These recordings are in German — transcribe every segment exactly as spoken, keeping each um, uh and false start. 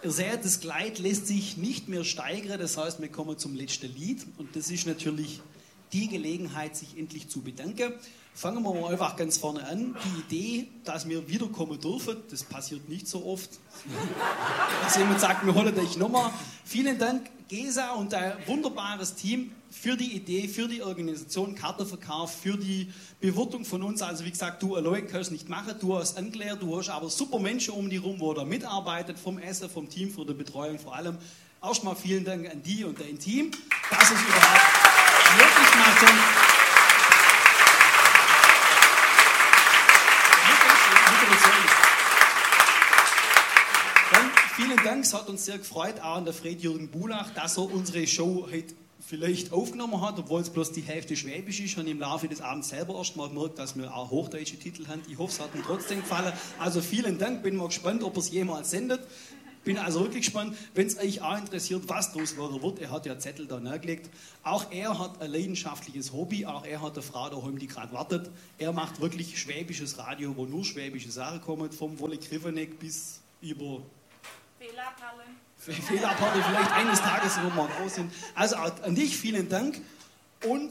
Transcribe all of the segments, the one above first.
Ihr seht, das Kleid lässt sich nicht mehr steigern, das heißt, wir kommen zum letzten Lied und das ist natürlich die Gelegenheit, sich endlich zu bedanken. Fangen wir mal einfach ganz vorne an. Die Idee, dass wir wiederkommen dürfen, das passiert nicht so oft. Dass jemand sagt, wir holen dich nochmal. Vielen Dank, Gesa und ein wunderbares Team für die Idee, für die Organisation, Kartenverkauf, für die Bewirtung von uns. Also wie gesagt, du allein kannst nicht machen, du hast angeklärt, du hast aber super Menschen um die rum, wo da mitarbeitet, vom Essen, vom Team, für die Betreuung vor allem. Erstmal vielen Dank an die und dein Team, dass es überhaupt möglich machen. Dann vielen Dank, es hat uns sehr gefreut, auch an der Fred-Jürgen Bulach, dass er unsere Show heute vielleicht aufgenommen hat, obwohl es bloß die Hälfte Schwäbisch ist und im Laufe des Abends selber erst mal gemerkt, dass wir auch hochdeutsche Titel haben. Ich hoffe, es hat ihm trotzdem gefallen. Also vielen Dank, bin mal gespannt, ob er es jemals sendet. Bin also wirklich gespannt, wenn es euch auch interessiert, was daraus wird. Er hat ja Zettel da nachgelegt. Auch er hat ein leidenschaftliches Hobby, auch er hat eine Frau daheim, die gerade wartet. Er macht wirklich schwäbisches Radio, wo nur schwäbische Sachen kommen, vom Wolle Griffeneck bis über Fehlerpallen. Fehlerparty, vielleicht eines Tages, wo wir groß sind. Also an dich vielen Dank und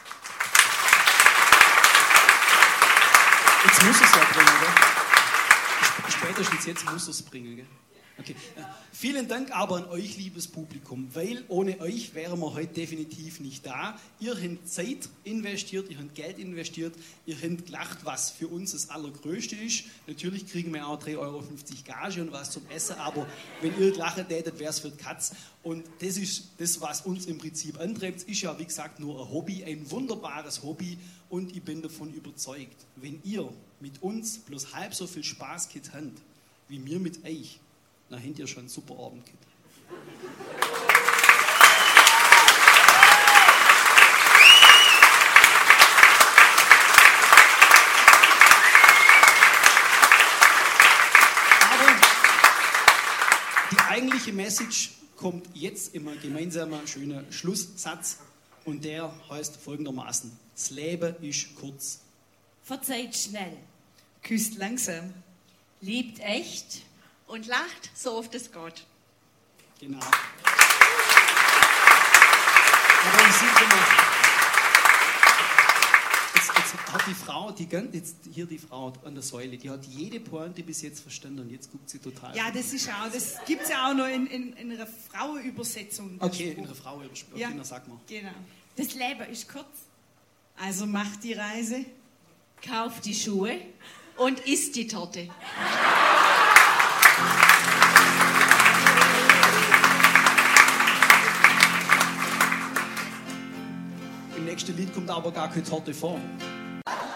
jetzt muss es ja bringen, gell? Spätestens jetzt muss es bringen, gell? Okay. Vielen Dank aber an euch, liebes Publikum, weil ohne euch wären wir heute definitiv nicht da. Ihr habt Zeit investiert, ihr habt Geld investiert, ihr habt gelacht, was für uns das Allergrößte ist. Natürlich kriegen wir auch drei Euro fünfzig Gage und was zum Essen, aber wenn ihr gelacht hättet, wäre es für die Katz. Und das ist das, was uns im Prinzip antreibt. Es ist ja, wie gesagt, nur ein Hobby, ein wunderbares Hobby und ich bin davon überzeugt, wenn ihr mit uns bloß halb so viel Spaß gehabt habt, wie wir mit euch, na, habt ihr schon einen super Abend gehabt. Aber die eigentliche Message kommt jetzt immer gemeinsamer schöner Schlusssatz und der heißt folgendermaßen: Das Leben ist kurz. Verzeiht schnell. Küsst langsam. Liebt echt. Und lacht, so oft es geht. Genau. Aber ich sehe immer, jetzt, jetzt hat die Frau, die, jetzt hier die Frau an der Säule, die hat jede Pointe bis jetzt verstanden und jetzt guckt sie total. Ja, das ist auch, das gibt es ja auch noch in, in, in einer Frauenübersetzung. Okay, in einer Frauenübersetzung. Ja, okay, sag mal. Genau. Das Leben ist kurz. Also macht die Reise. Kauft die Schuhe. Und isst die Torte. Im nächsten Lied kommt aber gar keine Torte vor.